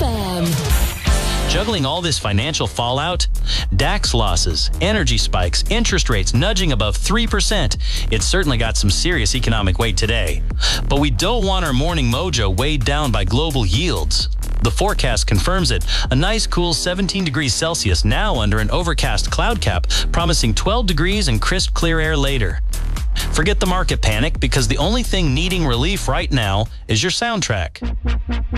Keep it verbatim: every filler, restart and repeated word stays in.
M. Juggling all this financial fallout, DAX losses, energy spikes, interest rates nudging above three percent. It's certainly got some serious economic weight today. But we don't want our morning mojo weighed down by global yields. The forecast confirms it. A nice cool seventeen degrees Celsius now under an overcast cloud cap, promising twelve degrees and crisp clear air later. Forget the market panic, because the only thing needing relief right now is your soundtrack.